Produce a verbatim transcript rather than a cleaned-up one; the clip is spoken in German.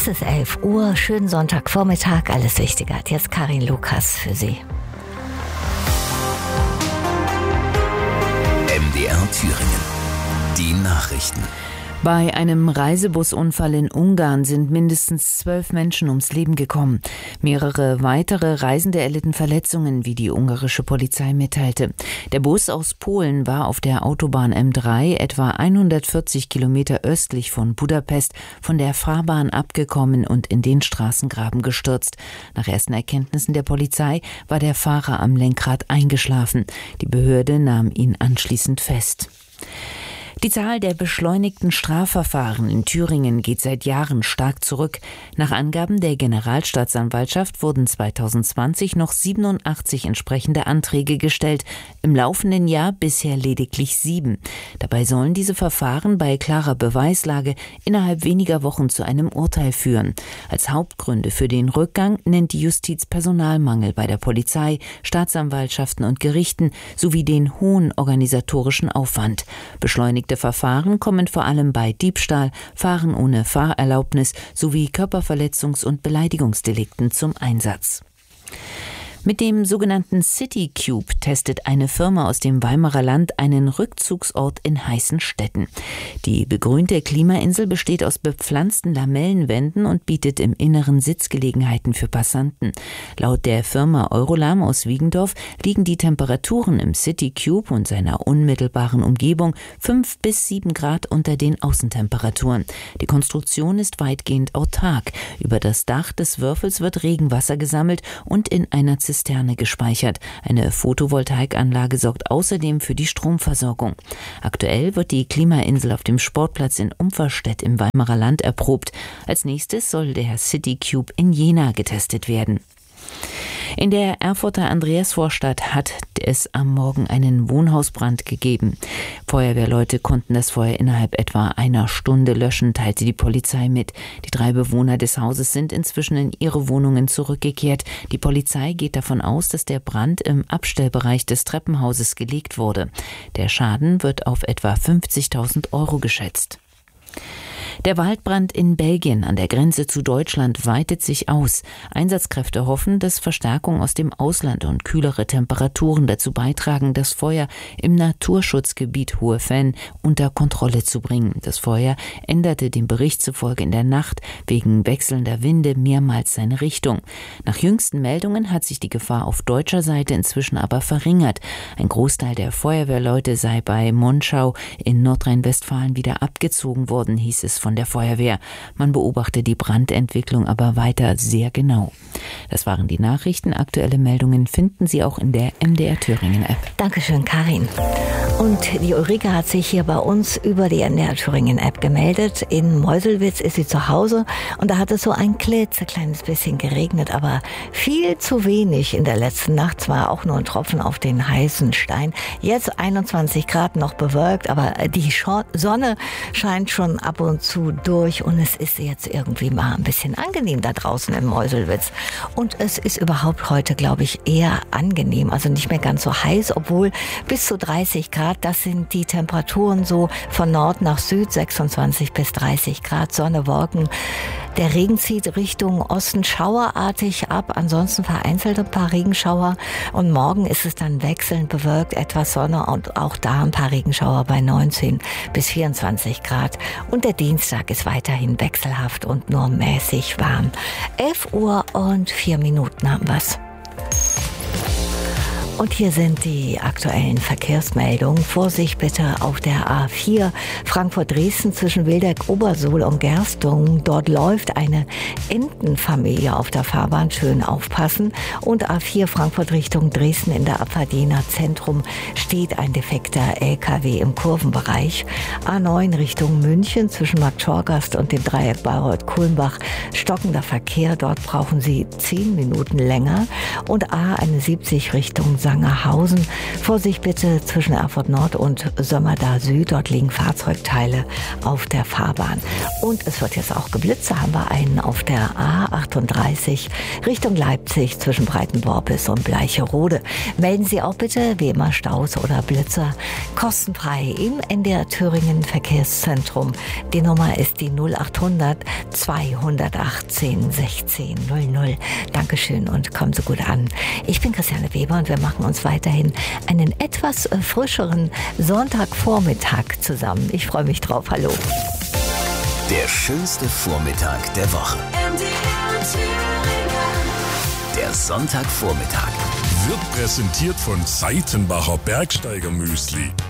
Es ist elf Uhr, schönen Sonntagvormittag, alles Wichtige hat jetzt Karin Lukas für Sie. M D R Thüringen. Die Nachrichten. Bei einem Reisebusunfall in Ungarn sind mindestens zwölf Menschen ums Leben gekommen. Mehrere weitere Reisende erlitten Verletzungen, wie die ungarische Polizei mitteilte. Der Bus aus Polen war auf der Autobahn M drei etwa hundertvierzig Kilometer östlich von Budapest von der Fahrbahn abgekommen und in den Straßengraben gestürzt. Nach ersten Erkenntnissen der Polizei war der Fahrer am Lenkrad eingeschlafen. Die Behörde nahm ihn anschließend fest. Die Zahl der beschleunigten Strafverfahren in Thüringen geht seit Jahren stark zurück. Nach Angaben der Generalstaatsanwaltschaft wurden zweitausendzwanzig noch siebenundachtzig entsprechende Anträge gestellt, im laufenden Jahr bisher lediglich sieben. Dabei sollen diese Verfahren bei klarer Beweislage innerhalb weniger Wochen zu einem Urteil führen. Als Hauptgründe für den Rückgang nennt die Justiz Personalmangel bei der Polizei, Staatsanwaltschaften und Gerichten sowie den hohen organisatorischen Aufwand. Beschleunigte Verfahren kommen vor allem bei Diebstahl, Fahren ohne Fahrerlaubnis sowie Körperverletzungs- und Beleidigungsdelikten zum Einsatz. Mit dem sogenannten City Cube testet eine Firma aus dem Weimarer Land einen Rückzugsort in heißen Städten. Die begrünte Klimainsel besteht aus bepflanzten Lamellenwänden und bietet im Inneren Sitzgelegenheiten für Passanten. Laut der Firma Eurolam aus Wiegendorf liegen die Temperaturen im City Cube und seiner unmittelbaren Umgebung fünf bis sieben Grad unter den Außentemperaturen. Die Konstruktion ist weitgehend autark. Über das Dach des Würfels wird Regenwasser gesammelt und in einer Zisterne gespeichert. Eine Photovoltaikanlage sorgt außerdem für die Stromversorgung. Aktuell wird die Klimainsel auf dem Sportplatz in Umpferstedt im Weimarer Land erprobt. Als nächstes soll der City Cube in Jena getestet werden. In der Erfurter Andreasvorstadt hat es am Morgen einen Wohnhausbrand gegeben. Feuerwehrleute konnten das Feuer innerhalb etwa einer Stunde löschen, teilte die Polizei mit. Die drei Bewohner des Hauses sind inzwischen in ihre Wohnungen zurückgekehrt. Die Polizei geht davon aus, dass der Brand im Abstellbereich des Treppenhauses gelegt wurde. Der Schaden wird auf etwa fünfzigtausend Euro geschätzt. Der Waldbrand in Belgien an der Grenze zu Deutschland weitet sich aus. Einsatzkräfte hoffen, dass Verstärkung aus dem Ausland und kühlere Temperaturen dazu beitragen, das Feuer im Naturschutzgebiet Hohe Venn unter Kontrolle zu bringen. Das Feuer änderte dem Bericht zufolge in der Nacht wegen wechselnder Winde mehrmals seine Richtung. Nach jüngsten Meldungen hat sich die Gefahr auf deutscher Seite inzwischen aber verringert. Ein Großteil der Feuerwehrleute sei bei Monschau in Nordrhein-Westfalen wieder abgezogen worden, hieß es von der Feuerwehr. Man beobachte die Brandentwicklung aber weiter sehr genau. Das waren die Nachrichten. Aktuelle Meldungen finden Sie auch in der M D R Thüringen App. Dankeschön, Karin. Und die Ulrike hat sich hier bei uns über die M D R Thüringen App gemeldet. In Meuselwitz ist sie zu Hause und da hat es so ein klitzekleines bisschen geregnet, aber viel zu wenig in der letzten Nacht. Zwar auch nur ein Tropfen auf den heißen Stein. Jetzt einundzwanzig Grad, noch bewölkt, aber die Sonne scheint schon ab und zu durch und es ist jetzt irgendwie mal ein bisschen angenehm da draußen in Meuselwitz. Und es ist überhaupt heute, glaube ich, eher angenehm, also nicht mehr ganz so heiß, obwohl bis zu dreißig Grad, das sind die Temperaturen so von Nord nach Süd, sechsundzwanzig bis dreißig Grad, Sonne, Wolken. Der Regen zieht Richtung Osten schauerartig ab, ansonsten vereinzelt ein paar Regenschauer und morgen ist es dann wechselnd bewölkt, etwas Sonne und auch da ein paar Regenschauer bei neunzehn bis vierundzwanzig Grad und der Dienstag ist weiterhin wechselhaft und nur mäßig warm. elf Uhr und vier Minuten haben wir's. Und hier sind die aktuellen Verkehrsmeldungen. Vorsicht bitte auf der A vier Frankfurt-Dresden zwischen Wildeck-Obersuhl und Gerstungen. Dort läuft eine Entenfamilie auf der Fahrbahn. Schön aufpassen. Und A vier Frankfurt Richtung Dresden in der Abfahrt Jena Zentrum steht ein defekter L K W im Kurvenbereich. A neun Richtung München zwischen Marktschorgast und dem Dreieck Bayreuth-Kulmbach stockender Verkehr. Dort brauchen Sie zehn Minuten länger. Und A einundsiebzig Richtung Sangerhausen. Vorsicht bitte zwischen Erfurt Nord und Sömmerda Süd. Dort liegen Fahrzeugteile auf der Fahrbahn. Und es wird jetzt auch geblitzt. Da haben wir einen auf der A achtunddreißig Richtung Leipzig zwischen Breitenborpis und Bleicherode. Melden Sie auch bitte, wie immer, Staus oder Blitzer kostenfrei im N D R Thüringen Verkehrszentrum. Die Nummer ist die null achthundert zweihundertachtzehn sechzehn null null. Dankeschön und kommen Sie gut an. Ich bin Christiane Weber und wir machen uns weiterhin einen etwas frischeren Sonntagvormittag zusammen. Ich freue mich drauf. Hallo. Der schönste Vormittag der Woche. Der Sonntagvormittag wird präsentiert von Seitenbacher Bergsteiger Müsli.